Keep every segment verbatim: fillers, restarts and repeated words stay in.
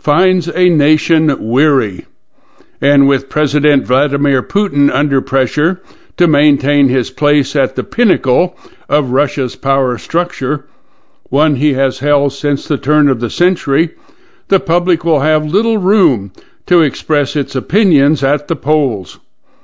finds a nation weary. And with President Vladimir Putin under pressure to maintain his place at the pinnacle of Russia's power structure, one he has held since the turn of the century, the public will have little room to express its opinions at the polls.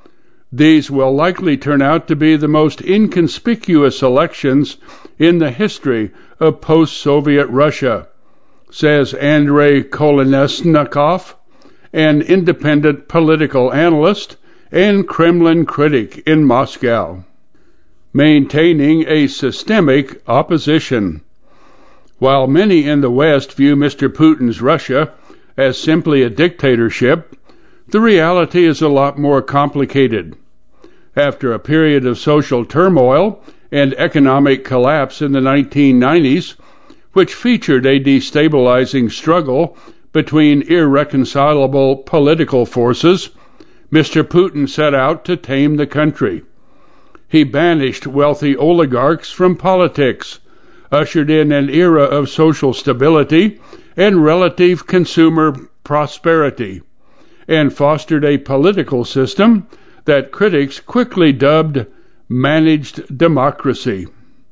These will likely turn out to be the most inconspicuous elections in the history of post-Soviet Russia, says Andrei Kolesnikov, an independent political analyst and Kremlin critic in Moscow. Maintaining a systemic opposition. While many in the West view Mister Putin's Russia as simply a dictatorship, the reality is a lot more complicated. After a period of social turmoil and economic collapse in the nineteen nineties, which featured a destabilizing struggle between irreconcilable political forces, Mister Putin set out to tame the country. He banished wealthy oligarchs from politics, ushered in an era of social stability and relative consumer prosperity, and fostered a political system that critics quickly dubbed managed democracy.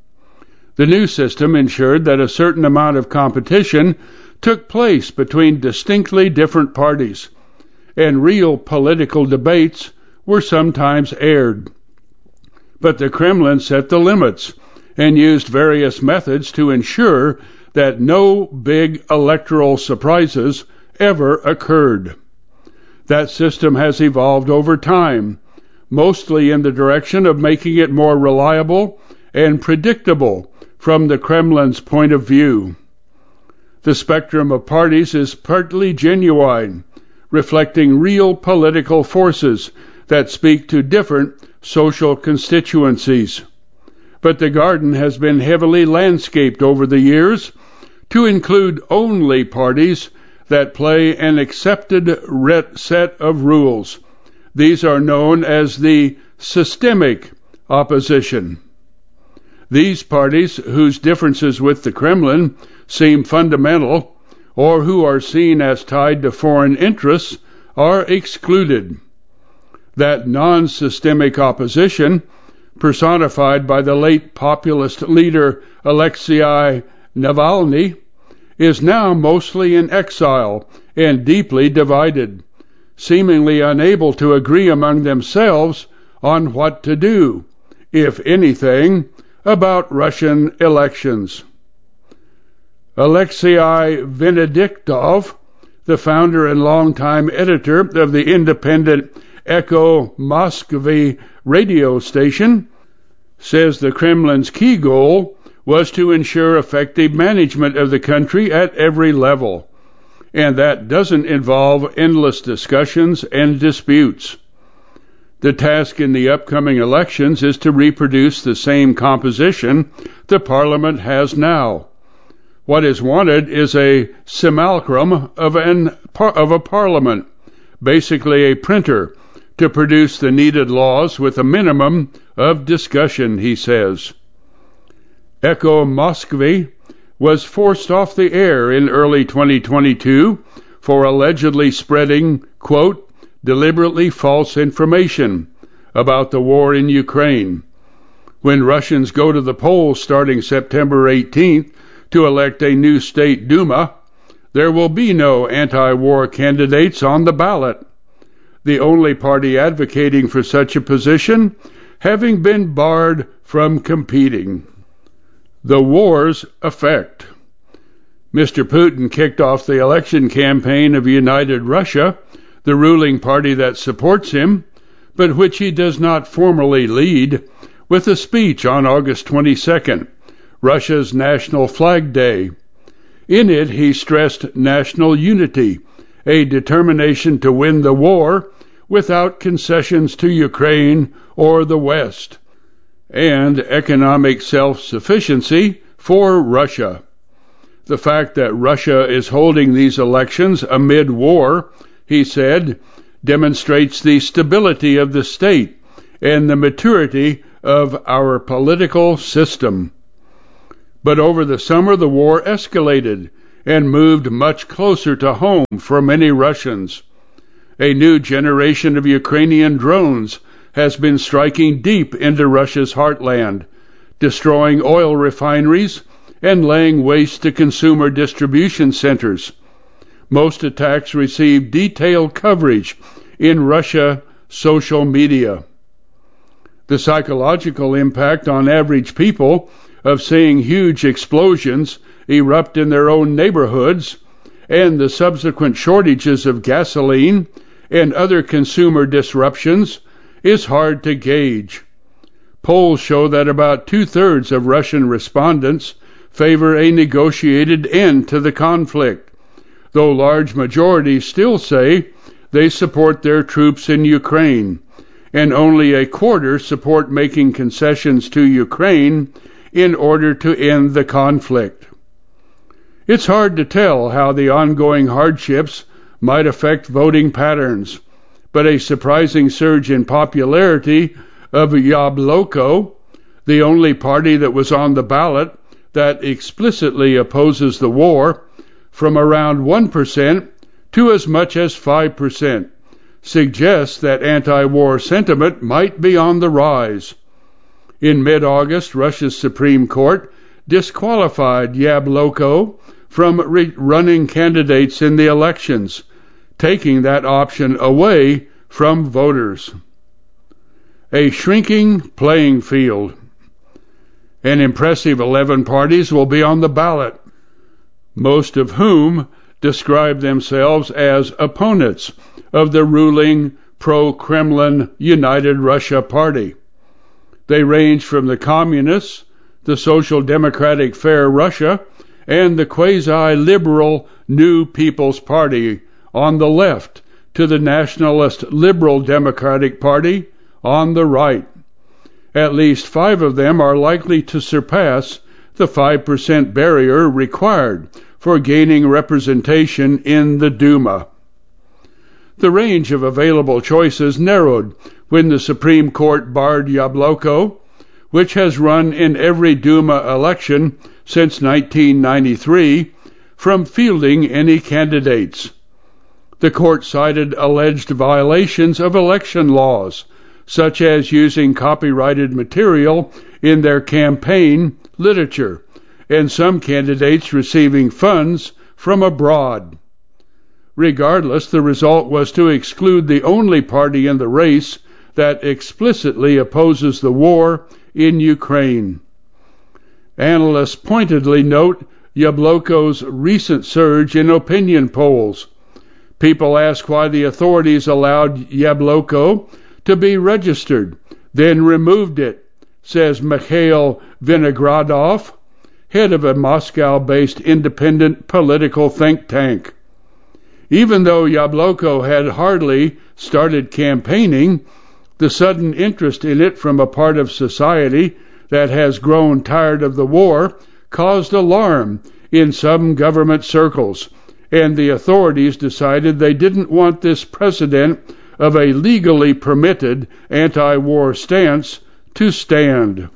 The new system ensured that a certain amount of competition took place between distinctly different parties, and real political debates were sometimes aired. But the Kremlin set the limits and used various methods to ensure that no big electoral surprises ever occurred. That system has evolved over time, mostly in the direction of making it more reliable and predictable from the Kremlin's point of view. The spectrum of parties is partly genuine, reflecting real political forces that speak to different social constituencies. But the garden has been heavily landscaped over the years to include only parties that play an accepted set of rules. These are known as the systemic opposition. These parties, whose differences with the Kremlin seem fundamental, or who are seen as tied to foreign interests, are excluded. That non-systemic opposition, personified by the late populist leader Alexei Navalny, is now mostly in exile and deeply divided, seemingly unable to agree among themselves on what to do, if anything, about Russian elections. Alexei Venediktov, the founder and longtime editor of the independent Echo Moskvy radio station, says the Kremlin's key goal was to ensure effective management of the country at every level, and that doesn't involve endless discussions and disputes. The task in the upcoming elections is to reproduce the same composition the parliament has now. What is wanted is a simulacrum of, an, of a parliament, basically a printer, to produce the needed laws with a minimum of discussion, he says. Echo Moskvy was forced off the air in early twenty twenty-two for allegedly spreading, quote, deliberately false information about the war in Ukraine. When Russians go to the polls starting September eighteenth to elect a new state Duma, there will be no anti-war candidates on the ballot, the only party advocating for such a position having been barred from competing. The war's effect. Mister Putin kicked off the election campaign of United Russia, the ruling party that supports him, but which he does not formally lead, with a speech on August twenty-second, Russia's National Flag Day. In it, he stressed national unity, a determination to win the war without concessions to Ukraine or the West, and economic self-sufficiency for Russia. The fact that Russia is holding these elections amid war, he said, demonstrates the stability of the state and the maturity of our political system. But over the summer, the war escalated, and moved much closer to home for many Russians. A new generation of Ukrainian drones has been striking deep into Russia's heartland, destroying oil refineries and laying waste to consumer distribution centers. Most attacks receive detailed coverage in Russia social media. The psychological impact on average people of seeing huge explosions erupt in their own neighborhoods and the subsequent shortages of gasoline and other consumer disruptions is hard to gauge. Polls show that about two-thirds of Russian respondents favor a negotiated end to the conflict, though large majorities still say they support their troops in Ukraine, and only a quarter support making concessions to Ukraine in order to end the conflict. It's hard to tell how the ongoing hardships might affect voting patterns, but a surprising surge in popularity of Yabloko, the only party that was on the ballot that explicitly opposes the war, from around one percent to as much as five percent, suggests that anti-war sentiment might be on the rise. In mid-August, Russia's Supreme Court disqualified Yabloko from re- running candidates in the elections, taking that option away from voters. A shrinking playing field. An impressive eleven parties will be on the ballot, most of whom describe themselves as opponents of the ruling pro-Kremlin United Russia Party. They range from the Communists, the Social Democratic Fair Russia, and the quasi-liberal New People's Party on the left to the Nationalist Liberal Democratic Party on the right. At least five of them are likely to surpass the five percent barrier required for gaining representation in the Duma. The range of available choices narrowed when the Supreme Court barred Yabloko, which has run in every Duma election since nineteen ninety-three, from fielding any candidates. The court cited alleged violations of election laws, such as using copyrighted material in their campaign literature, and some candidates receiving funds from abroad. Regardless, the result was to exclude the only party in the race that explicitly opposes the war in Ukraine. Analysts pointedly note Yabloko's recent surge in opinion polls. People ask why the authorities allowed Yabloko to be registered, then removed it, says Mikhail Vinogradov, head of a Moscow-based independent political think tank. Even though Yabloko had hardly started campaigning, the sudden interest in it from a part of society that has grown tired of the war caused alarm in some government circles, and the authorities decided they didn't want this precedent of a legally permitted anti-war stance to stand.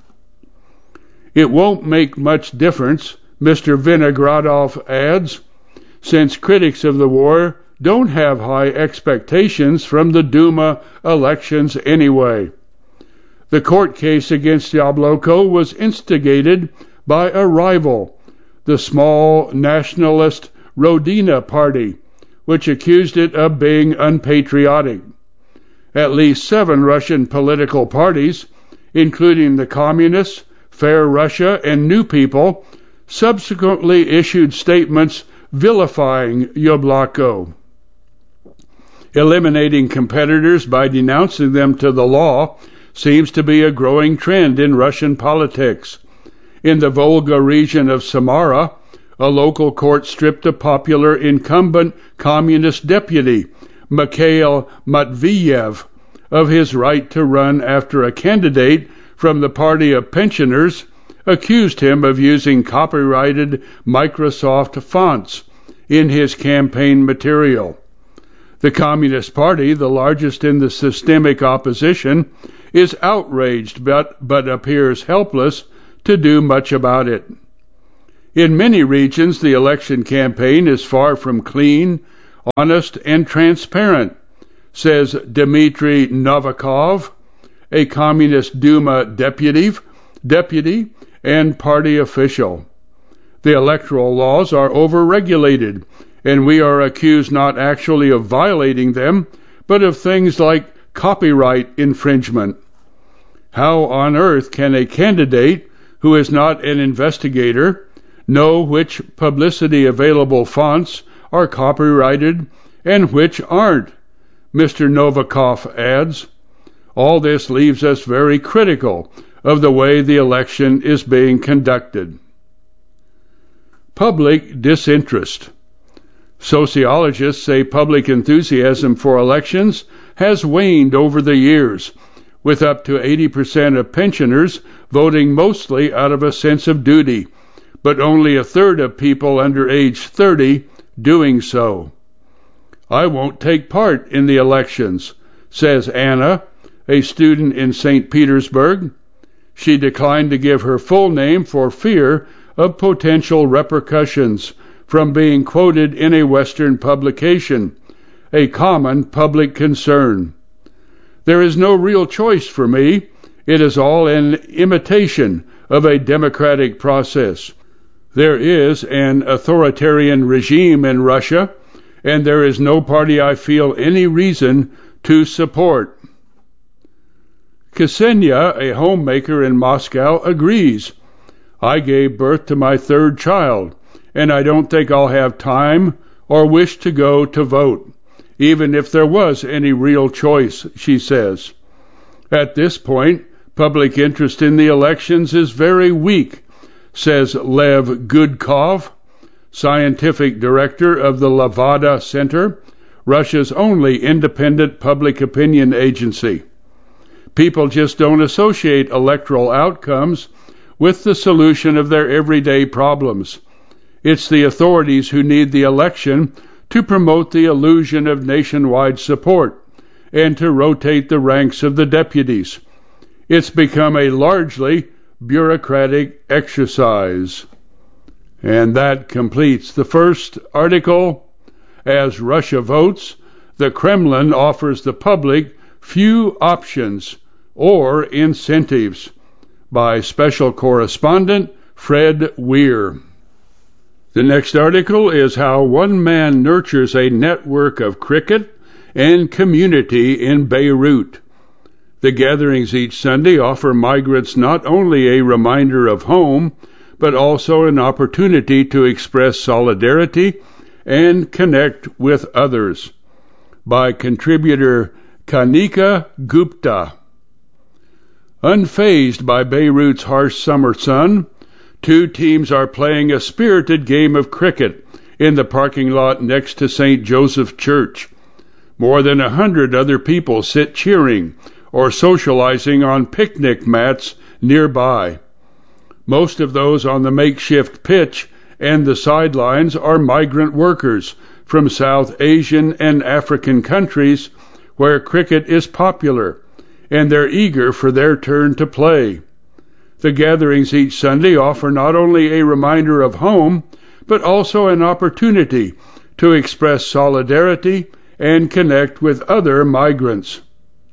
It won't make much difference, Mister Vinogradov adds, since critics of the war don't have high expectations from the Duma elections anyway. The court case against Yabloko was instigated by a rival, the small nationalist Rodina Party, which accused it of being unpatriotic. At least seven Russian political parties, including the Communists, Fair Russia, and New People, subsequently issued statements vilifying Yabloko. Eliminating competitors by denouncing them to the law seems to be a growing trend in Russian politics. In the Volga region of Samara, a local court stripped a popular incumbent communist deputy, Mikhail Matveyev, of his right to run after a candidate from the Party of Pensioners accused him of using copyrighted Microsoft fonts in his campaign material. The Communist Party, the largest in the systemic opposition, is outraged but, but appears helpless to do much about it. In many regions, the election campaign is far from clean, honest, and transparent, says Dmitry Novikov, a Communist Duma deputy, deputy and party official. The electoral laws are overregulated, and we are accused not actually of violating them, but of things like copyright infringement. How on earth can a candidate who is not an investigator know which publicity available fonts are copyrighted and which aren't? Mister Novikov adds. All this leaves us very critical of the way the election is being conducted. Public disinterest. Sociologists say public enthusiasm for elections has waned over the years, with up to eighty percent of pensioners voting mostly out of a sense of duty, but only a third of people under age thirty doing so. I won't take part in the elections, says Anna, a student in Saint Petersburg. She declined to give her full name for fear of potential repercussions from being quoted in a Western publication, a common public concern. There is no real choice for me. It is all an imitation of a democratic process. There is an authoritarian regime in Russia, and there is no party I feel any reason to support. Ksenia, a homemaker in Moscow, agrees. I gave birth to my third child, and I don't think I'll have time or wish to go to vote, even if there was any real choice, she says. At this point, public interest in the elections is very weak, says Lev Gudkov, scientific director of the Levada Center, Russia's only independent public opinion agency. People just don't associate electoral outcomes with the solution of their everyday problems. It's the authorities who need the election to promote the illusion of nationwide support and to rotate the ranks of the deputies. It's become a largely bureaucratic exercise. And that completes the first article. As Russia votes, the Kremlin offers the public few options or incentives, by special correspondent Fred Weir. The next article is how one man nurtures a network of cricket and community in Beirut. The gatherings each Sunday offer migrants not only a reminder of home, but also an opportunity to express solidarity and connect with others. By contributor Kanika Gupta. Unfazed by Beirut's harsh summer sun, two teams are playing a spirited game of cricket in the parking lot next to Saint Joseph Church. More than a hundred other people sit cheering or socializing on picnic mats nearby. Most of those on the makeshift pitch and the sidelines are migrant workers from South Asian and African countries where cricket is popular, and they're eager for their turn to play. The gatherings each Sunday offer not only a reminder of home, but also an opportunity to express solidarity and connect with other migrants.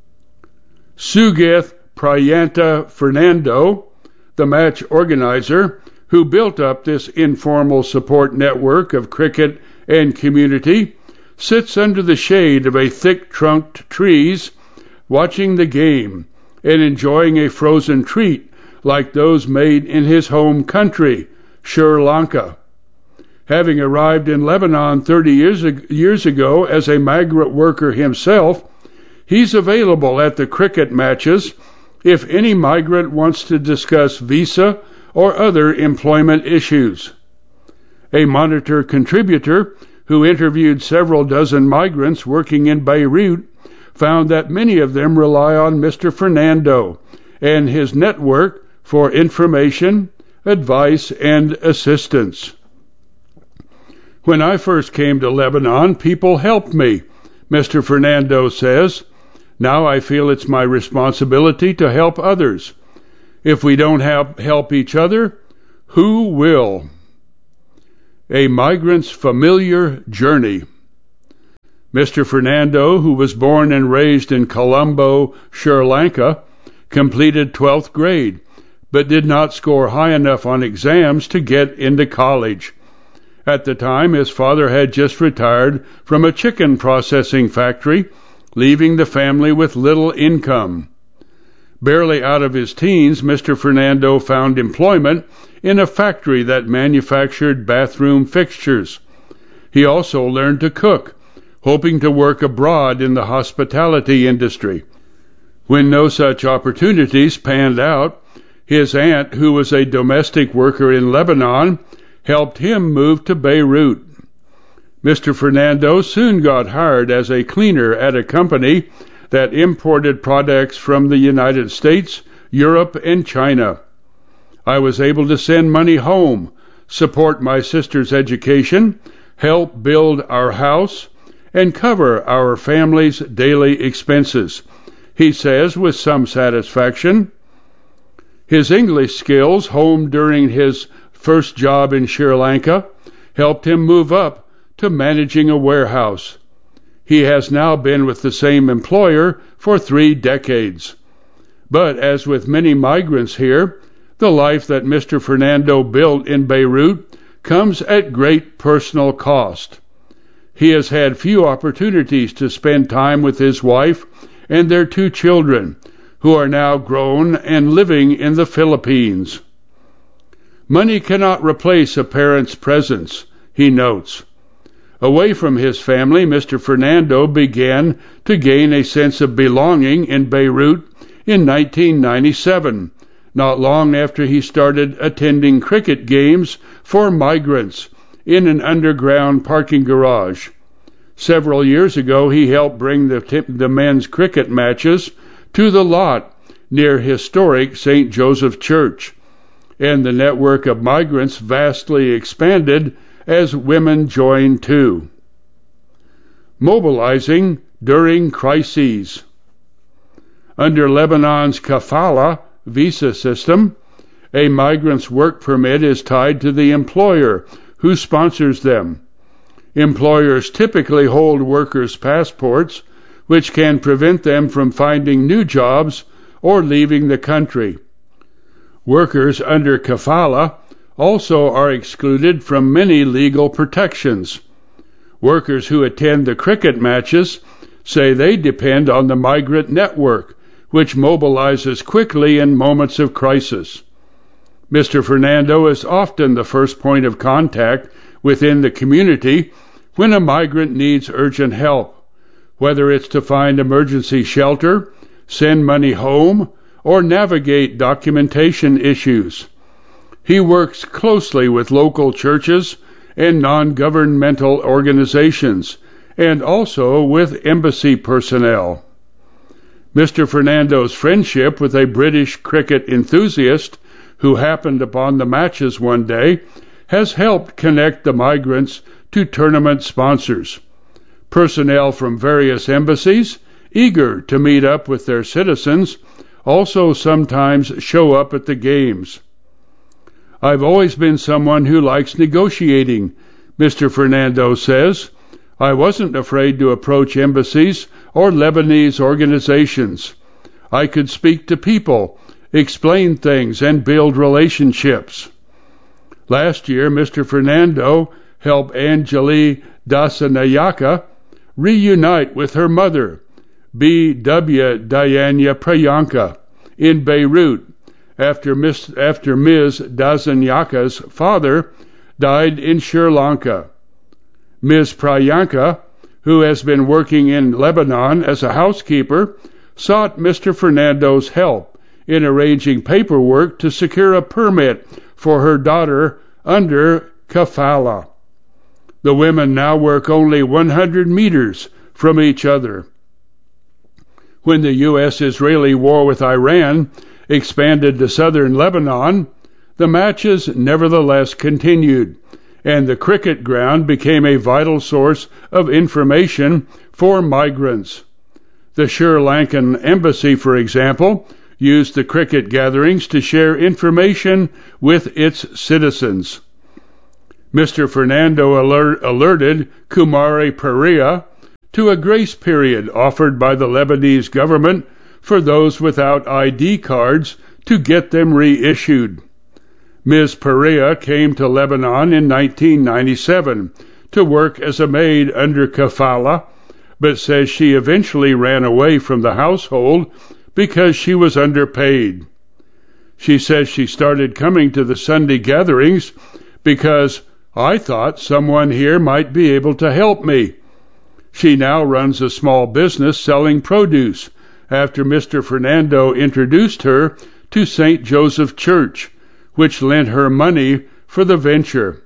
Sugeth Prayanta Fernando, the match organizer, who built up this informal support network of cricket and community, sits under the shade of a thick-trunked trees, watching the game and enjoying a frozen treat like those made in his home country, Sri Lanka. Having arrived in Lebanon thirty years, years ago as a migrant worker himself, he's available at the cricket matches if any migrant wants to discuss visa or other employment issues. A Monitor contributor who interviewed several dozen migrants working in Beirut found that many of them rely on Mister Fernando and his network for information, advice, and assistance. When I first came to Lebanon, people helped me, Mister Fernando says. Now I feel it's my responsibility to help others. If we don't have, help each other, who will? A Migrant's Familiar Journey. Mister Fernando, who was born and raised in Colombo, Sri Lanka, completed twelfth grade, but did not score high enough on exams to get into college. At the time, his father had just retired from a chicken processing factory, leaving the family with little income. Barely out of his teens, Mister Fernando found employment in a factory that manufactured bathroom fixtures. He also learned to cook, hoping to work abroad in the hospitality industry. When no such opportunities panned out, his aunt, who was a domestic worker in Lebanon, helped him move to Beirut. Mister Fernando soon got hired as a cleaner at a company that imported products from the United States, Europe, and China. I was able to send money home, support my sister's education, help build our house, and cover our family's daily expenses, he says with some satisfaction. His English skills, honed during his first job in Sri Lanka, helped him move up to managing a warehouse. He has now been with the same employer for three decades. But as with many migrants here, the life that Mister Fernando built in Beirut comes at great personal cost. He has had few opportunities to spend time with his wife and their two children, who are now grown and living in the Philippines. Money cannot replace a parent's presence, he notes. Away from his family, Mister Fernando began to gain a sense of belonging in Beirut in nineteen ninety-seven, not long after he started attending cricket games for migrants in an underground parking garage. Several years ago, he helped bring the, t- the men's cricket matches to the lot near historic Saint Joseph Church, and the network of migrants vastly expanded as women joined too. Mobilizing during crises. Under Lebanon's kafala visa system, a migrant's work permit is tied to the employer who sponsors them. Employers typically hold workers' passports, which can prevent them from finding new jobs or leaving the country. Workers under kafala also are excluded from many legal protections. Workers who attend the cricket matches say they depend on the migrant network, which mobilizes quickly in moments of crisis. Mister Fernando is often the first point of contact within the community when a migrant needs urgent help, whether it's to find emergency shelter, send money home, or navigate documentation issues. He works closely with local churches and non-governmental organizations, and also with embassy personnel. Mister Fernando's friendship with a British cricket enthusiast who happened upon the matches one day has helped connect the migrants to tournament sponsors. Personnel from various embassies, eager to meet up with their citizens, also sometimes show up at the games. I've always been someone who likes negotiating, Mister Fernando says. I wasn't afraid to approach embassies or Lebanese organizations. I could speak to people, explain things, and build relationships. Last year, Mister Fernando helped Anjali Dasanayaka reunite with her mother, B W Dayanya Prayanka, in Beirut, after Miz after Miz Dasanyaka's father died in Sri Lanka. Miz Prayanka, who has been working in Lebanon as a housekeeper, sought Mister Fernando's help in arranging paperwork to secure a permit for her daughter under kafala. The women now work only one hundred meters from each other. When the U S Israeli war with Iran expanded to southern Lebanon, the matches nevertheless continued, and the cricket ground became a vital source of information for migrants. The Sri Lankan embassy, for example, used the cricket gatherings to share information with its citizens. Mister Fernando alert, alerted Kumari Perea to a grace period offered by the Lebanese government for those without I D cards to get them reissued. Miz Perea came to Lebanon in nineteen ninety-seven to work as a maid under kafala, but says she eventually ran away from the household because she was underpaid. She says she started coming to the Sunday gatherings because I thought someone here might be able to help me. She now runs a small business selling produce after Mister Fernando introduced her to Saint Joseph Church, which lent her money for the venture.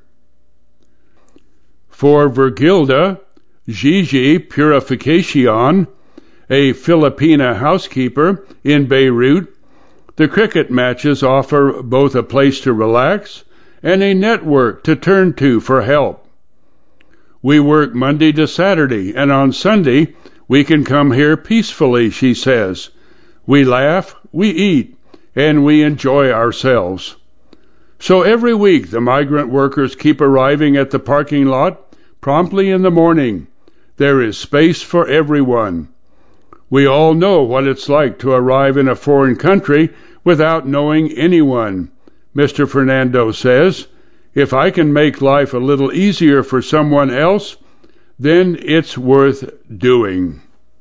For Virgilda Gigi Purificacion, a Filipina housekeeper in Beirut, the cricket matches offer both a place to relax and a network to turn to for help. We work Monday to Saturday, and on Sunday we can come here peacefully, she says. We laugh, we eat, and we enjoy ourselves. So every week the migrant workers keep arriving at the parking lot promptly in the morning. There is space for everyone. We all know what it's like to arrive in a foreign country without knowing anyone. Mister Fernando says, if I can make life a little easier for someone else, then it's worth doing.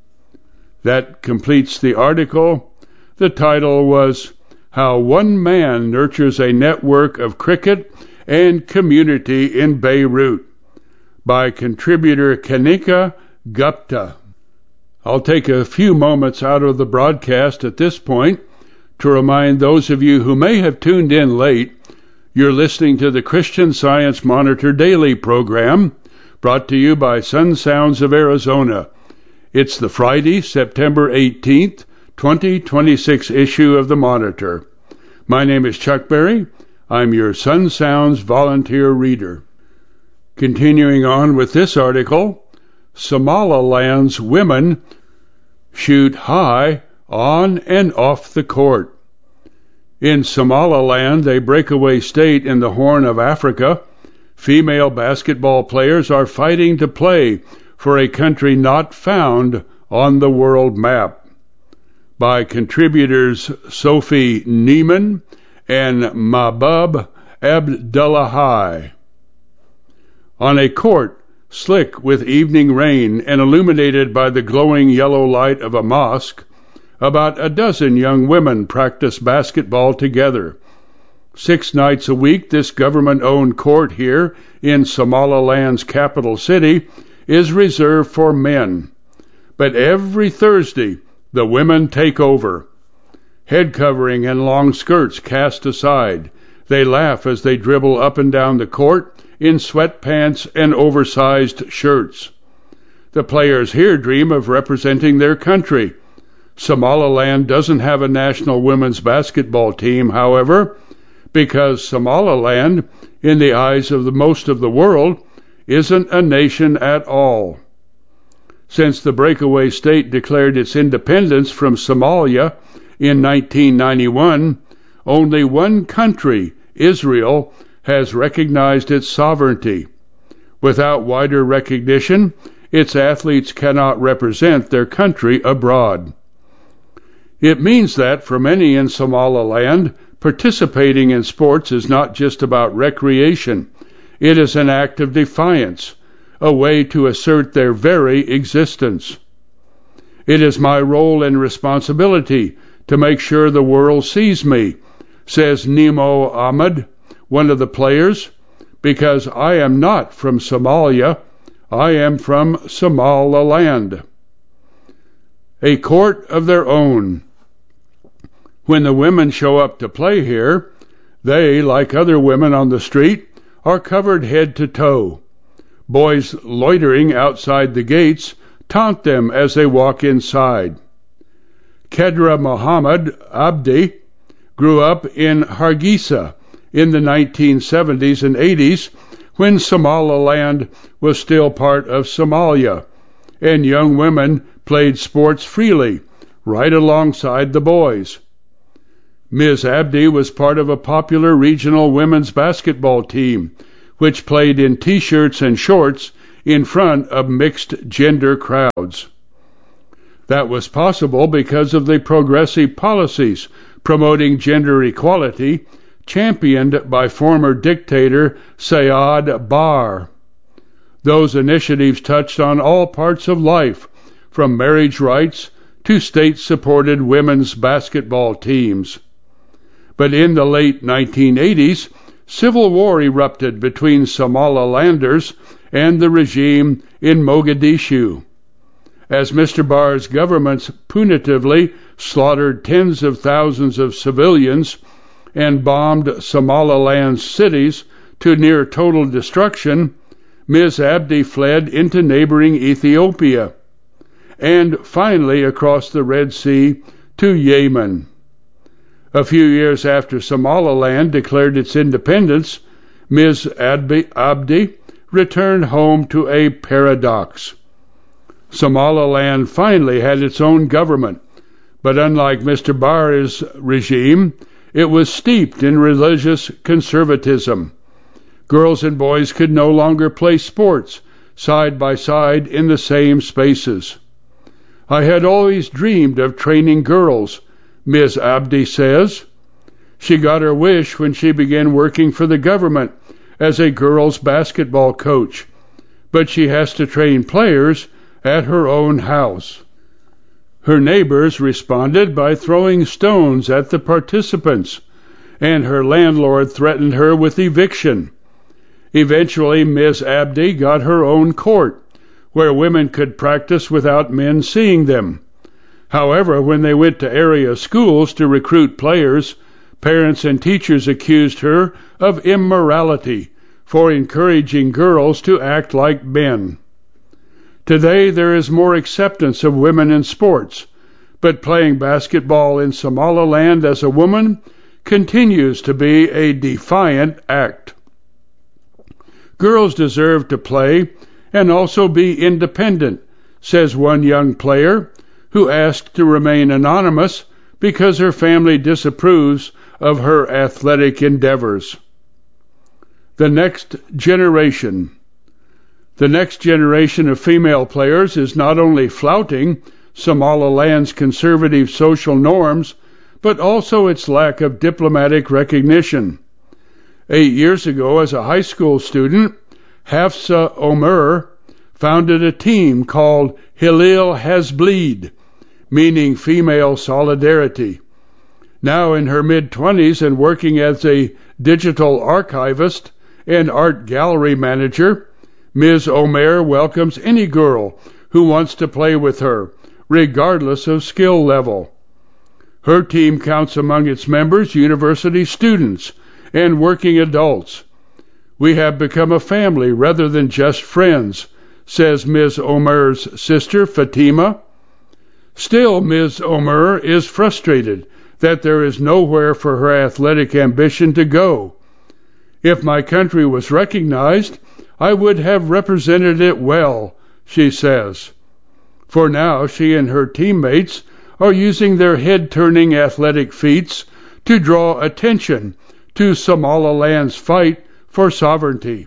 That completes the article. The title was How One Man Nurtures a Network of Cricket and Community in Beirut by contributor Kanika Gupta. I'll take a few moments out of the broadcast at this point to remind those of you who may have tuned in late, you're listening to the Christian Science Monitor Daily program, brought to you by Sun Sounds of Arizona. It's the Friday, September eighteenth, twenty twenty-six issue of the Monitor. My name is Chuck Berry. I'm your Sun Sounds volunteer reader. Continuing on with this article, Somaliland's women shoot high on and off the court. In Somaliland, a breakaway state in the Horn of Africa, female basketball players are fighting to play for a country not found on the world map. By contributors Sophie Neiman and Mahbub Abdullahi. On a court slick with evening rain and illuminated by the glowing yellow light of a mosque, about a dozen young women practice basketball together. Six nights a week, this government-owned court here in Somaliland's capital city is reserved for men. But every Thursday, the women take over. Head covering and long skirts cast aside, they laugh as they dribble up and down the court in sweatpants and oversized shirts. The players here dream of representing their country. Somaliland doesn't have a national women's basketball team, however, because Somaliland, in the eyes of the most of the world, isn't a nation at all. Since the breakaway state declared its independence from Somalia in nineteen ninety-one, only one country, Israel, has recognized its sovereignty. Without wider recognition, its athletes cannot represent their country abroad. It means that, for many in Somaliland, participating in sports is not just about recreation. It is an act of defiance, a way to assert their very existence. It is my role and responsibility to make sure the world sees me, says Nemo Ahmed, one of the players, because I am not from Somalia, I am from Somaliland. A court of their own. When the women show up to play here, they, like other women on the street, are covered head to toe. Boys loitering outside the gates taunt them as they walk inside. Kedra Mohammed Abdi grew up in Hargeisa in the nineteen seventies and eighties when Somaliland was still part of Somalia, and young women played sports freely, right alongside the boys. Miz Abdi was part of a popular regional women's basketball team, which played in T-shirts and shorts in front of mixed-gender crowds. That was possible because of the progressive policies promoting gender equality championed by former dictator Siad Barre. Those initiatives touched on all parts of life, from marriage rights to state-supported women's basketball teams. But in the late nineteen eighties, civil war erupted between Somalilanders and the regime in Mogadishu. As Mister Barre's government punitively slaughtered tens of thousands of civilians and bombed Somaliland's cities to near total destruction, Miz Abdi fled into neighboring Ethiopia, and finally across the Red Sea to Yemen. A few years after Somaliland declared its independence, Miz Abdi, Abdi returned home to a paradox. Somaliland finally had its own government, but unlike Mister Barre's regime, it was steeped in religious conservatism. Girls and boys could no longer play sports side by side in the same spaces. I had always dreamed of training girls, Miz Abdi says. She got her wish when she began working for the government as a girls' basketball coach, but she has to train players at her own house. Her neighbors responded by throwing stones at the participants, and her landlord threatened her with eviction. Eventually, Miz Abdi got her own court, where women could practice without men seeing them. However, when they went to area schools to recruit players, parents and teachers accused her of immorality for encouraging girls to act like men. Today there is more acceptance of women in sports, but playing basketball in Somaliland as a woman continues to be a defiant act. Girls deserve to play and also be independent, says one young player who asked to remain anonymous because her family disapproves of her athletic endeavors. The next generation. The next generation of female players is not only flouting Somaliland's conservative social norms, but also its lack of diplomatic recognition. Eight years ago, as a high school student, Hafsa Omer founded a team called Hilal Hasbleed, meaning female solidarity. Now in her mid-twenties and working as a digital archivist and art gallery manager, Miz Omer welcomes any girl who wants to play with her, regardless of skill level. Her team counts among its members university students and working adults. We have become a family rather than just friends, says Miz Omer's sister, Fatima. Still, Miz Omer is frustrated that there is nowhere for her athletic ambition to go. If my country was recognized, I would have represented it well, she says. For now, she and her teammates are using their head-turning athletic feats to draw attention to Somaliland's fight for sovereignty.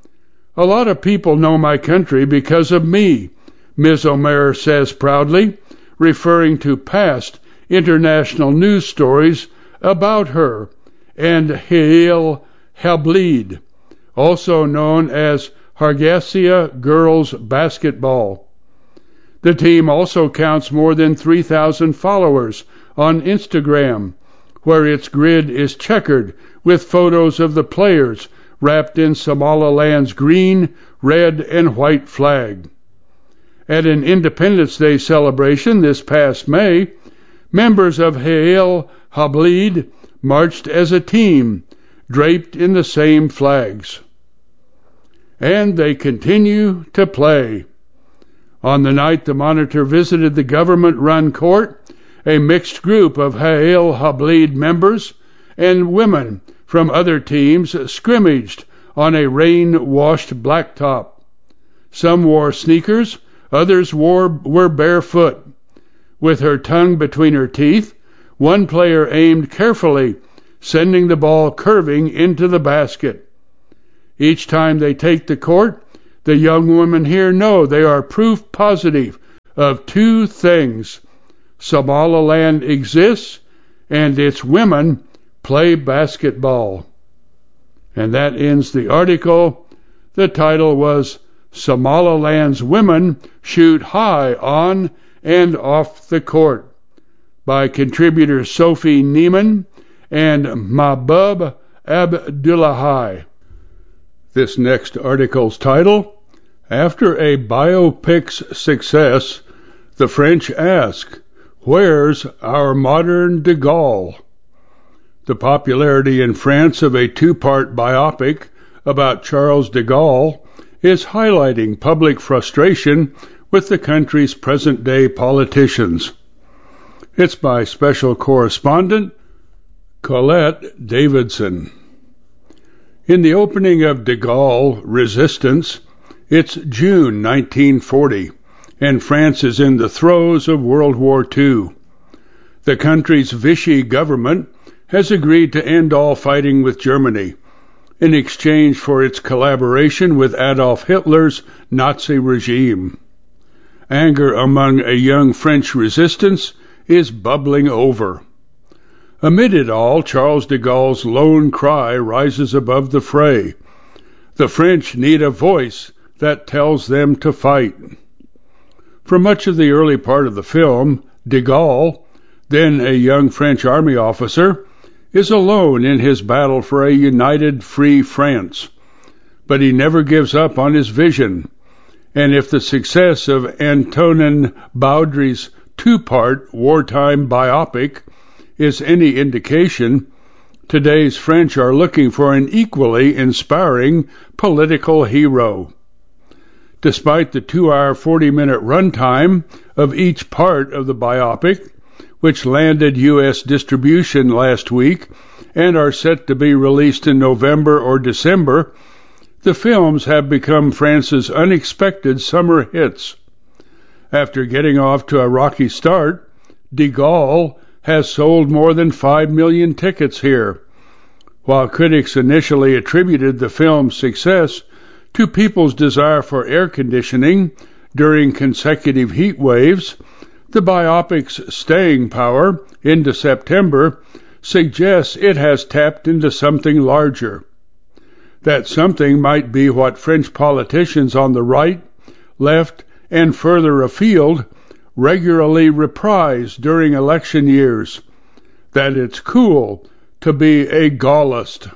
A lot of people know my country because of me, Miz Omer says proudly, referring to past international news stories about her and Hilal Hasbleed, also known as Hargeisa Girls Basketball. The team also counts more than three thousand followers on Instagram, where its grid is checkered with photos of the players wrapped in Somaliland's green, red, and white flag. At an Independence Day celebration this past May, members of Hilal Hasbleed marched as a team, draped in the same flags. And they continue to play. On the night the Monitor visited the government-run court, a mixed group of Hilal Hasbleed members and women from other teams scrimmaged on a rain-washed blacktop. Some wore sneakers, others wore, were barefoot. With her tongue between her teeth, one player aimed carefully, sending the ball curving into the basket. Each time they take the court, the young women here know they are proof positive of two things. Somaliland exists, and its women play basketball. And that ends the article. The title was Somaliland's Women Shoot High on and Off the Court by contributor Sophie Neiman and Mahbub Abdullahi. This next article's title, After a Biopic's Success, the French Ask, Where's Our Modern de Gaulle? The popularity in France of a two-part biopic about Charles de Gaulle is highlighting public frustration with the country's present-day politicians. It's by special correspondent Colette Davidson. In the opening of De Gaulle Resistance, it's June nineteen forty, and France is in the throes of World War Two. The country's Vichy government has agreed to end all fighting with Germany in exchange for its collaboration with Adolf Hitler's Nazi regime. Anger among a young French resistance is bubbling over. Amid it all, Charles de Gaulle's lone cry rises above the fray. The French need a voice that tells them to fight. For much of the early part of the film, de Gaulle, then a young French army officer, is alone in his battle for a united, free France. But he never gives up on his vision, and if the success of Antonin Baudry's two-part wartime biopic is any indication, today's French are looking for an equally inspiring political hero. Despite the two-hour, forty-minute runtime of each part of the biopic, which landed U S distribution last week and are set to be released in November or December, the films have become France's unexpected summer hits. After getting off to a rocky start, de Gaulle has sold more than five million tickets here. While critics initially attributed the film's success to people's desire for air conditioning during consecutive heat waves, the biopic's staying power into September suggests it has tapped into something larger. That something might be what French politicians on the right, left, and further afield regularly reprise during election years, that it's cool to be a Gaullist.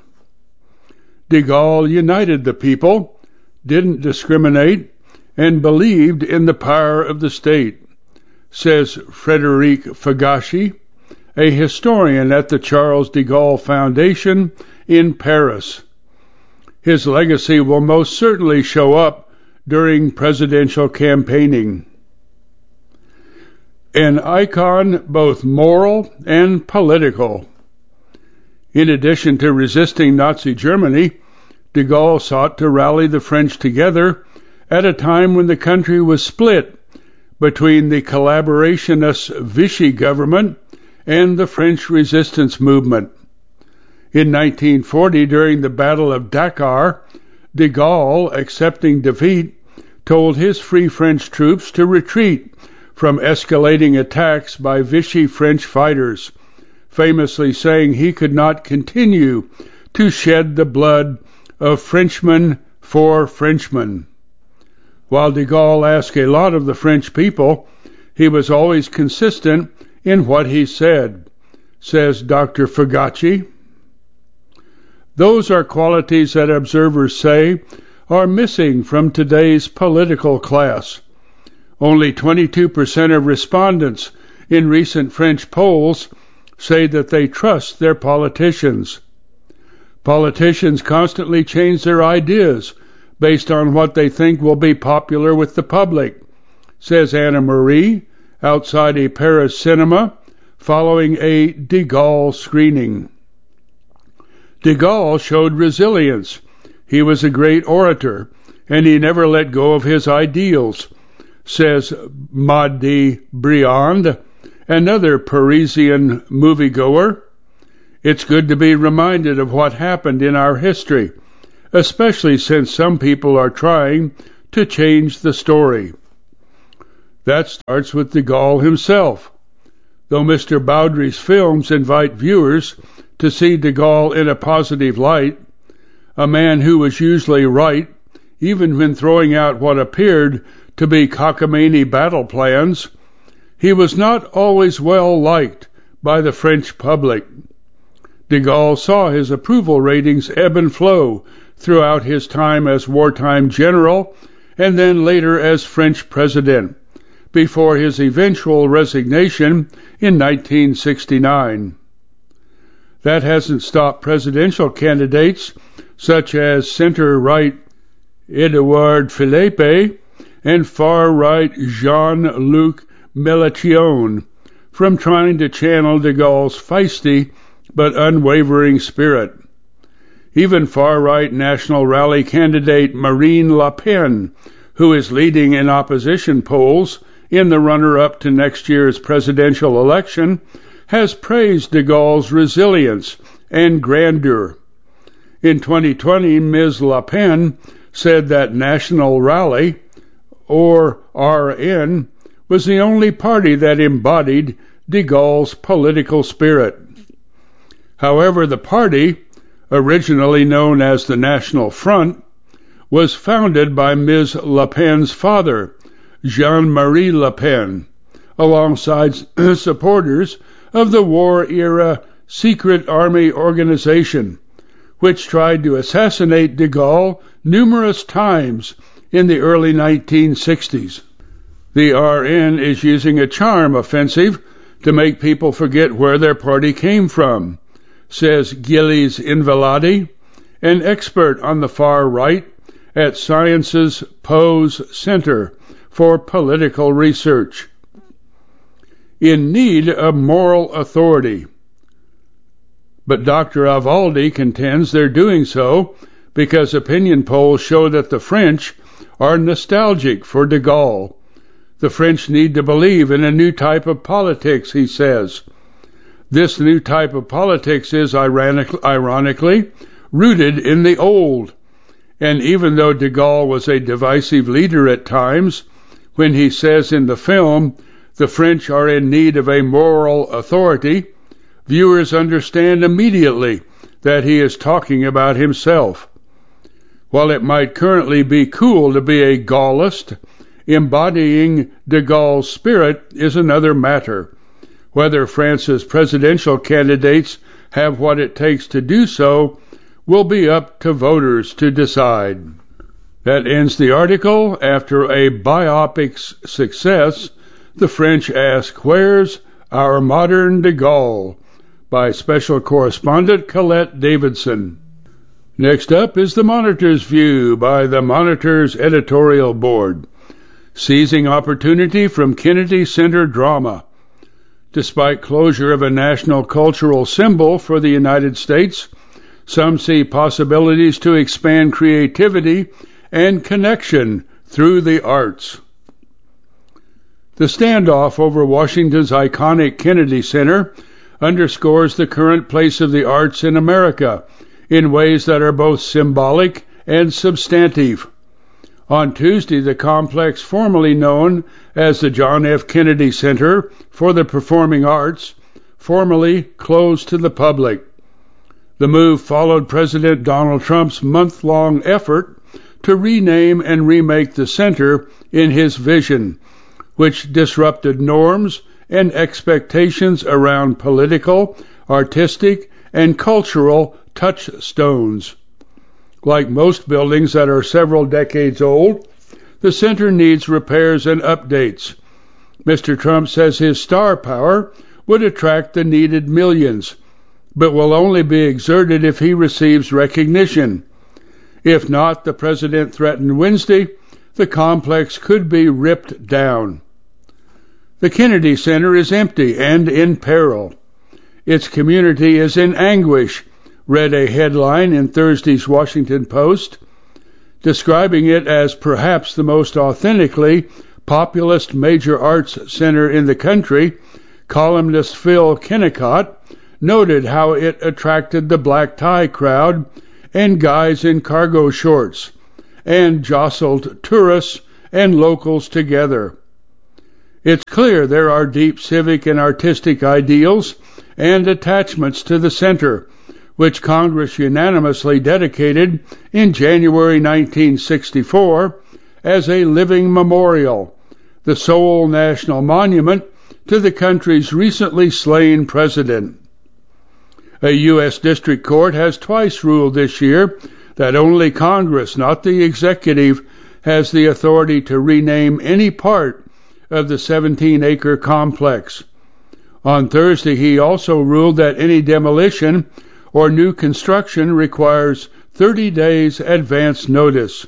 De Gaulle united the people, didn't discriminate, and believed in the power of the state, says Frédéric Fagachi, a historian at the Charles de Gaulle Foundation in Paris. His legacy will most certainly show up during presidential campaigning. An icon both moral and political. In addition to resisting Nazi Germany, de Gaulle sought to rally the French together at a time when the country was split between the collaborationist Vichy government and the French resistance movement. In nineteen forty, during the Battle of Dakar, de Gaulle, accepting defeat, told his Free French troops to retreat from escalating attacks by Vichy French fighters, famously saying he could not continue to shed the blood of Frenchmen for Frenchmen. While de Gaulle asked a lot of the French people, he was always consistent in what he said, says Doctor Fagachi. Those are qualities that observers say are missing from today's political class. Only twenty-two percent of respondents in recent French polls say that they trust their politicians. Politicians constantly change their ideas based on what they think will be popular with the public, says Anna Marie, outside a Paris cinema following a de Gaulle screening. De Gaulle showed resilience. He was a great orator, and he never let go of his ideals, says Madi Briand, another Parisian moviegoer. It's good to be reminded of what happened in our history, especially since some people are trying to change the story. That starts with de Gaulle himself. Though Mister Bowdry's films invite viewers to see de Gaulle in a positive light, a man who was usually right, even when throwing out what appeared to be cockamamie battle plans, he was not always well liked by the French public. De Gaulle saw his approval ratings ebb and flow throughout his time as wartime general and then later as French president, before his eventual resignation in nineteen sixty-nine. That hasn't stopped presidential candidates such as center-right Édouard Philippe and far-right Jean-Luc Mélenchon from trying to channel de Gaulle's feisty but unwavering spirit. Even far-right National Rally candidate Marine Le Pen, who is leading in opposition polls in the runner-up to next year's presidential election, has praised de Gaulle's resilience and grandeur. In twenty twenty, Miz Le Pen said that National Rally, or R N, was the only party that embodied de Gaulle's political spirit. However, the party, originally known as the National Front, was founded by Miz Le Pen's father, Jean-Marie Le Pen, alongside supporters of the war-era secret army organization, which tried to assassinate de Gaulle numerous times in the early nineteen sixties. The R N is using a charm offensive to make people forget where their party came from, says Gilles Invaladi, an expert on the far right at Sciences Po's Center for Political Research. In need of moral authority. But Doctor Avaldi contends they're doing so because opinion polls show that the French are nostalgic for de Gaulle. The French need to believe in a new type of politics, he says. This new type of politics is ironic- ironically rooted in the old. And even though de Gaulle was a divisive leader at times, when he says in the film, the French are in need of a moral authority, viewers understand immediately that he is talking about himself. While it might currently be cool to be a Gaullist, embodying de Gaulle's spirit is another matter. Whether France's presidential candidates have what it takes to do so will be up to voters to decide. That ends the article. After a biopic's success, the French ask, "Where's our modern de Gaulle?" by special correspondent Colette Davidson. Next up is the Monitor's View by the Monitor's editorial board. Seizing opportunity from Kennedy Center drama. Despite closure of a national cultural symbol for the United States, some see possibilities to expand creativity and connection through the arts. The standoff over Washington's iconic Kennedy Center underscores the current place of the arts in America in ways that are both symbolic and substantive. On Tuesday, the complex formerly known as the John F. Kennedy Center for the Performing Arts formally closed to the public. The move followed President Donald Trump's month-long effort to rename and remake the center in his vision, which disrupted norms and expectations around political, artistic, and cultural touchstones. Like most buildings that are several decades old, the center needs repairs and updates. Mister Trump says his star power would attract the needed millions, but will only be exerted if he receives recognition. If not, the president threatened Wednesday, the complex could be ripped down. The Kennedy Center is empty and in peril. Its community is in anguish, read a headline in Thursday's Washington Post, describing it as perhaps the most authentically populist major arts center in the country. Columnist Phil Kennicott noted how it attracted the black tie crowd and guys in cargo shorts, and jostled tourists and locals together. It's clear there are deep civic and artistic ideals and attachments to the center, which Congress unanimously dedicated in January nineteen sixty-four as a living memorial, the sole national monument to the country's recently slain president. A U S district court has twice ruled this year that only Congress, not the executive, has the authority to rename any part of the seventeen-acre complex. On Thursday, he also ruled that any demolition or new construction requires thirty days advance notice.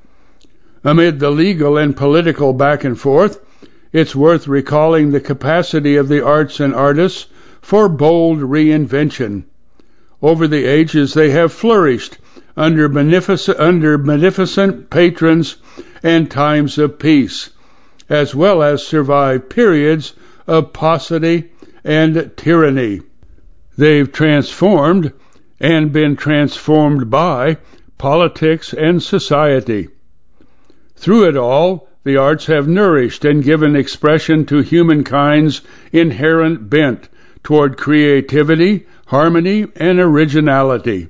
Amid the legal and political back and forth, it's worth recalling the capacity of the arts and artists for bold reinvention. Over the ages, they have flourished under beneficent, under beneficent patrons and times of peace, as well as survived periods of paucity and tyranny. They've transformed and been transformed by politics and society. Through it all, the arts have nourished and given expression to humankind's inherent bent toward creativity, harmony, and originality.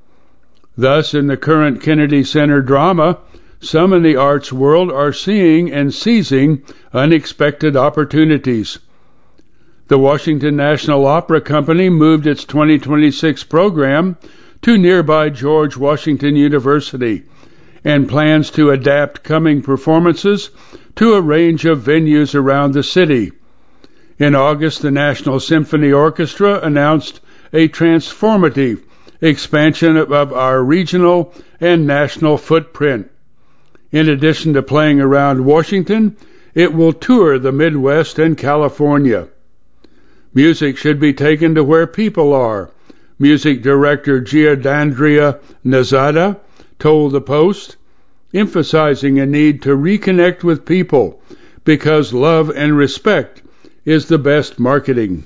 Thus, in the current Kennedy Center drama, some in the arts world are seeing and seizing unexpected opportunities. The Washington National Opera Company moved its twenty twenty-six program to nearby George Washington University and plans to adapt coming performances to a range of venues around the city. In August, the National Symphony Orchestra announced a transformative expansion of our regional and national footprint. In addition to playing around Washington, it will tour the Midwest and California. Music should be taken to where people are, music director Giardandria Nazada told the Post, emphasizing a need to reconnect with people because love and respect is the best marketing.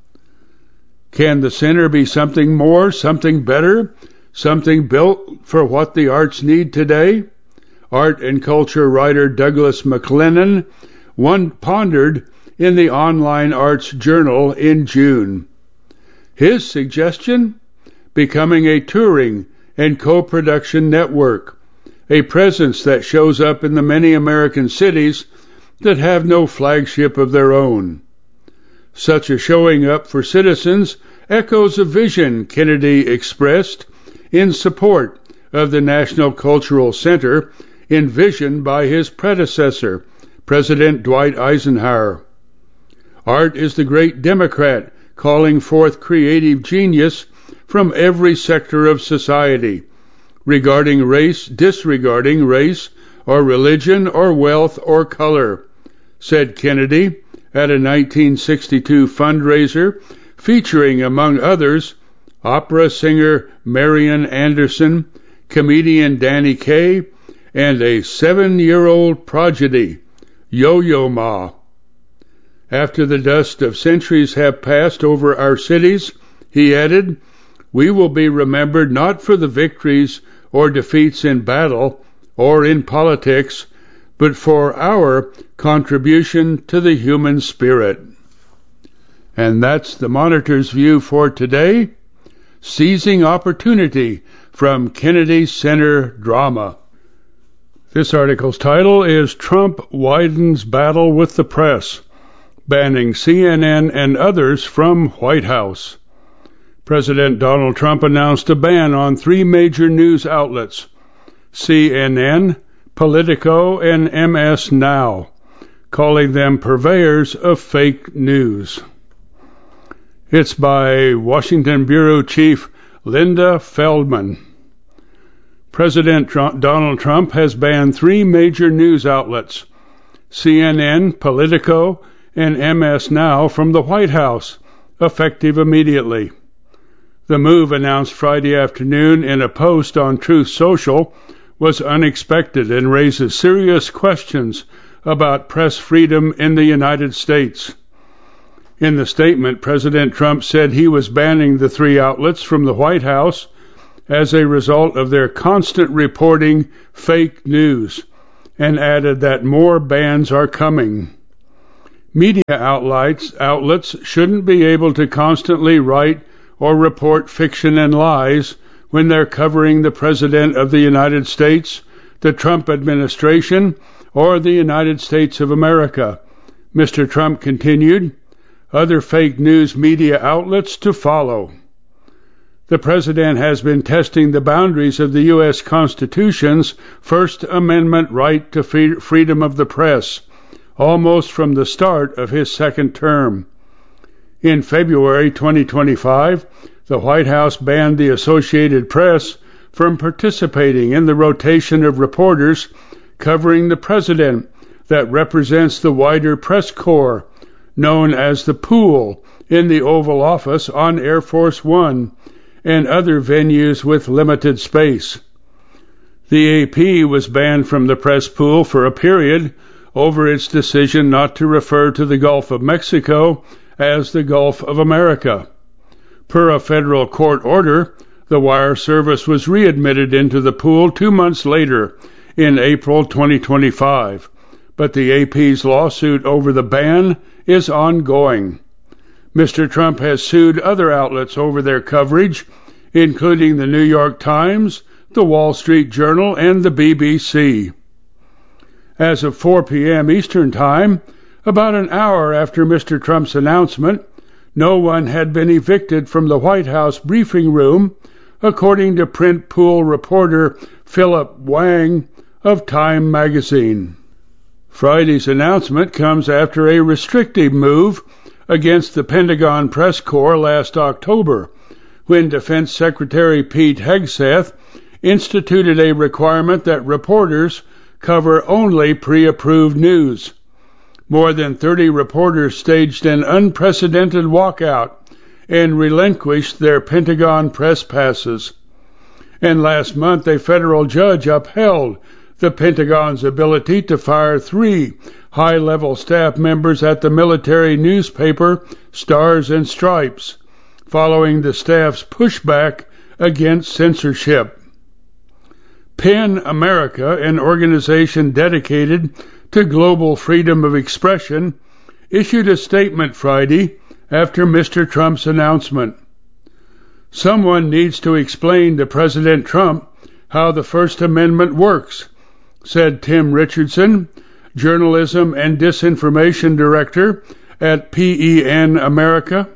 Can the center be something more, something better, something built for what the arts need today? Art and culture writer Douglas McLennan one pondered in the Online Arts Journal in June. His suggestion? Becoming a touring and co-production network, a presence that shows up in the many American cities that have no flagship of their own. Such a showing up for citizens echoes a vision Kennedy expressed in support of the National Cultural Center, envisioned by his predecessor, President Dwight Eisenhower. Art is the great Democrat calling forth creative genius from every sector of society, regarding race, disregarding race, or religion, or wealth, or color, said Kennedy at a nineteen sixty-two fundraiser featuring, among others, opera singer Marian Anderson, comedian Danny Kaye, and a seven-year-old prodigy, Yo-Yo Ma. After the dust of centuries have passed over our cities, he added, we will be remembered not for the victories or defeats in battle or in politics, but for our contribution to the human spirit. And that's the Monitor's view for today, Seizing Opportunity from Kennedy Center Drama. This article's title is Trump Widens Battle with the Press, Banning C N N and Others from White House. President Donald Trump announced a ban on three major news outlets, C N N, Politico, and M S Now, calling them purveyors of fake news. It's by Washington Bureau Chief Linda Feldman. President Trump, Donald Trump has banned three major news outlets, C N N, Politico, and M S Now, from the White House, effective immediately. The move, announced Friday afternoon in a post on Truth Social, was unexpected and raises serious questions about press freedom in the United States. In the statement, President Trump said he was banning the three outlets from the White House as a result of their constant reporting fake news, and added that more bans are coming. Media outlets, outlets shouldn't be able to constantly write or report fiction and lies when they're covering the President of the United States, the Trump administration, or the United States of America, Mister Trump continued. Other fake news media outlets to follow. The President has been testing the boundaries of the U S Constitution's First Amendment right to freedom of the press, almost from the start of his second term. In February twenty twenty-five, the White House banned the Associated Press from participating in the rotation of reporters covering the President that represents the wider press corps, known as the Pool, in the Oval Office on Air Force One, and other venues with limited space. The A P was banned from the press pool for a period over its decision not to refer to the Gulf of Mexico as the Gulf of America. Per a federal court order, the wire service was readmitted into the pool two months later, in April twenty twenty-five, but the A P's lawsuit over the ban is ongoing. Mister Trump has sued other outlets over their coverage, including the New York Times, the Wall Street Journal, and the B B C. As of four p.m. Eastern Time, about an hour after Mister Trump's announcement, no one had been evicted from the White House briefing room, according to print pool reporter Philip Wang of Time magazine. Friday's announcement comes after a restrictive move against the Pentagon press corps last October, when Defense Secretary Pete Hegseth instituted a requirement that reporters cover only pre-approved news. More than thirty reporters staged an unprecedented walkout and relinquished their Pentagon press passes. And last month, a federal judge upheld the Pentagon's ability to fire three high-level staff members at the military newspaper Stars and Stripes, following the staff's pushback against censorship. PEN America, an organization dedicated to global freedom of expression, issued a statement Friday after Mister Trump's announcement. Someone needs to explain to President Trump how the First Amendment works, said Tim Richardson, Journalism and Disinformation Director at P E N America.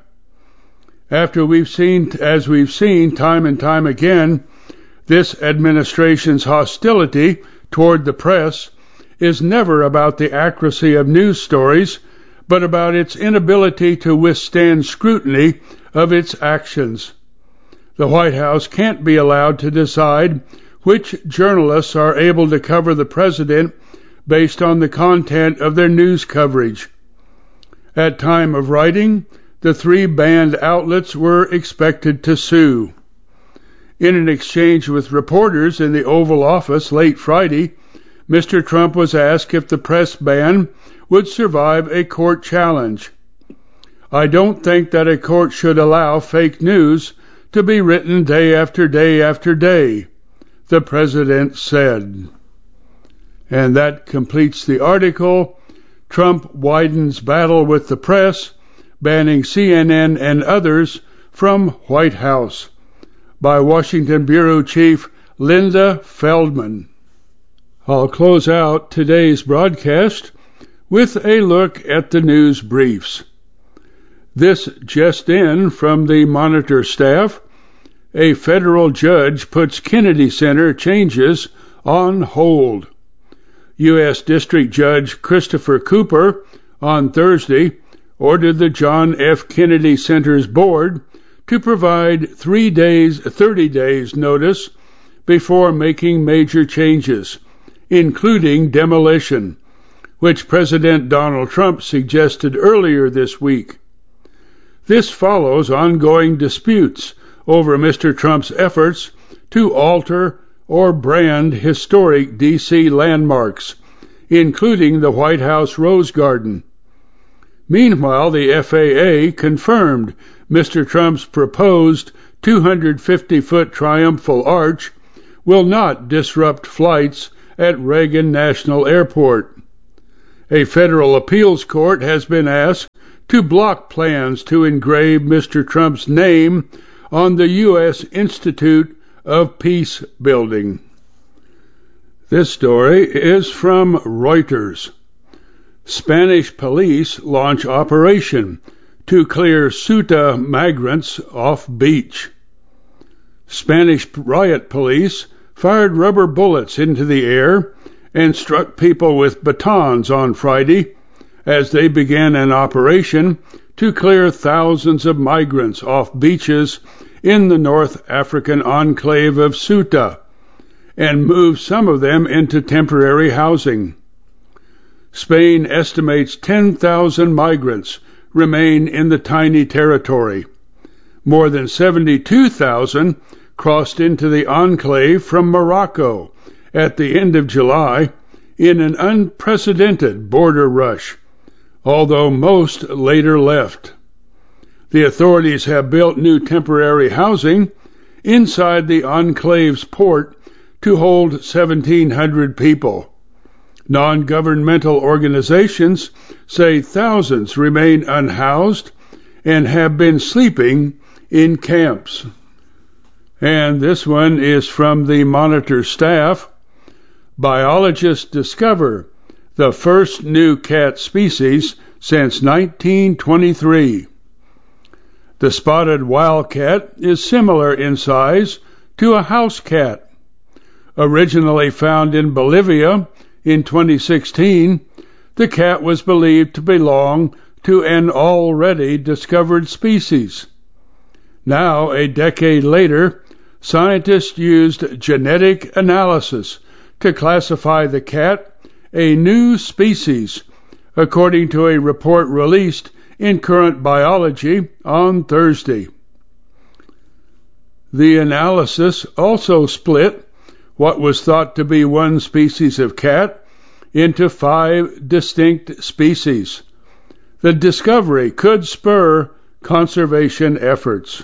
After we've seen, as we've seen time and time again, this administration's hostility toward the press is never about the accuracy of news stories, but about its inability to withstand scrutiny of its actions. The White House can't be allowed to decide which journalists are able to cover the president based on the content of their news coverage. At time of writing, the three banned outlets were expected to sue. In an exchange with reporters in the Oval Office late Friday, Mister Trump was asked if the press ban would survive a court challenge. I don't think that a court should allow fake news to be written day after day after day, the president said. And that completes the article. Trump widens battle with the press, banning C N N and others from White House, by Washington Bureau Chief Linda Feldman. I'll close out today's broadcast with a look at the news briefs. This just in from the Monitor staff: a federal judge puts Kennedy Center changes on hold. U S District Judge Christopher Cooper on Thursday ordered the John F. Kennedy Center's board to provide three days, thirty days notice before making major changes, including demolition, which President Donald Trump suggested earlier this week. This follows ongoing disputes over Mister Trump's efforts to alter or brand historic D C landmarks, including the White House Rose Garden. Meanwhile, the F A A confirmed Mister Trump's proposed two hundred fifty foot triumphal arch will not disrupt flights at Reagan National Airport. A federal appeals court has been asked to block plans to engrave Mister Trump's name on the U S Institute of Peace Building. This story is from Reuters. Spanish police launch operation to clear Ceuta migrants off beach. Spanish riot police fired rubber bullets into the air and struck people with batons on Friday as they began an operation to clear thousands of migrants off beaches in the North African enclave of Ceuta and move some of them into temporary housing. Spain estimates ten thousand migrants remain in the tiny territory. More than seventy-two thousand crossed into the enclave from Morocco at the end of July in an unprecedented border rush, although most later left. The authorities have built new temporary housing inside the enclave's port to hold seventeen hundred people. Non-governmental organizations say thousands remain unhoused and have been sleeping in camps. And this one is from the Monitor staff. Biologists discover the first new cat species since nineteen twenty-three. The spotted wildcat is similar in size to a house cat. Originally found in Bolivia in twenty sixteen, the cat was believed to belong to an already discovered species. Now, a decade later, scientists used genetic analysis to classify the cat a new species, according to a report released in Current Biology on Thursday. The analysis also split what was thought to be one species of cat into five distinct species. The discovery could spur conservation efforts.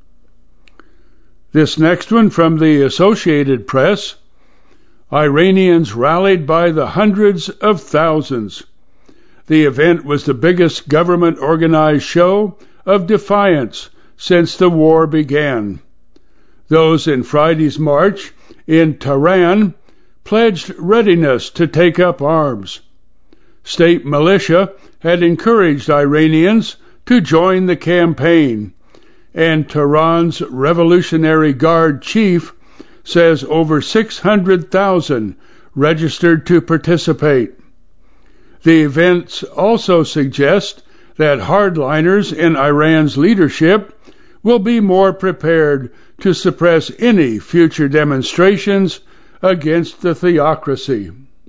This next one from the Associated Press. Iranians rallied by the hundreds of thousands. The event was the biggest government-organized show of defiance since the war began. Those in Friday's march in Tehran pledged readiness to take up arms. State militia had encouraged Iranians to join the campaign, and Tehran's Revolutionary Guard chief says over six hundred thousand registered to participate. The events also suggest that hardliners in Iran's leadership will be more prepared to suppress any future demonstrations against the theocracy.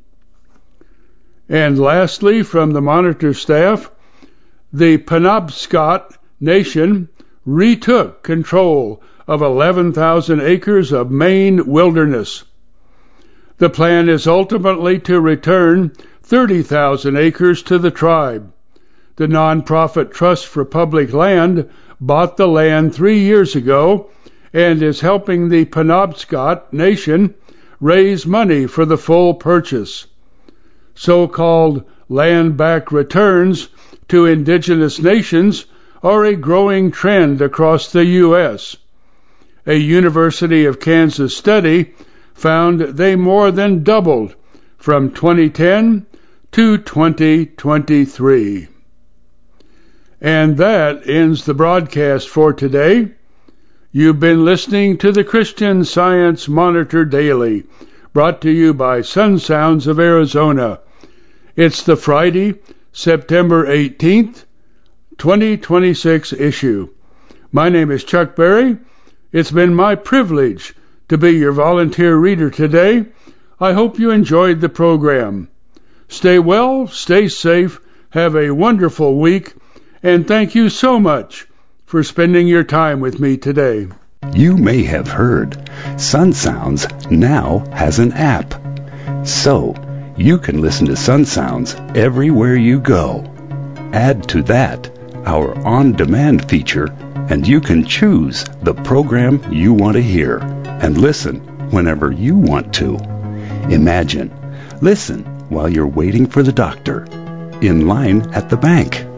And lastly, from the Monitor staff, the Penobscot Nation retook control of eleven thousand acres of Maine wilderness. The plan is ultimately to return thirty thousand acres to the tribe. The nonprofit Trust for Public Land bought the land three years ago and is helping the Penobscot Nation raise money for the full purchase. So-called land-back returns to indigenous nations are a growing trend across the U S A University of Kansas study found they more than doubled from twenty ten to twenty twenty-three. And that ends the broadcast for today. You've been listening to the Christian Science Monitor Daily, brought to you by Sun Sounds of Arizona. It's the Friday, September eighteenth, twenty twenty-six issue. My name is Chuck Berry. It's been my privilege to be your volunteer reader today. I hope you enjoyed the program. Stay well, stay safe, have a wonderful week, and thank you so much for spending your time with me today. You may have heard Sun Sounds now has an app. So, you can listen to Sun Sounds everywhere you go. Add to that our on-demand feature, and you can choose the program you want to hear and listen whenever you want to. Imagine, listen while you're waiting for the doctor, in line at the bank,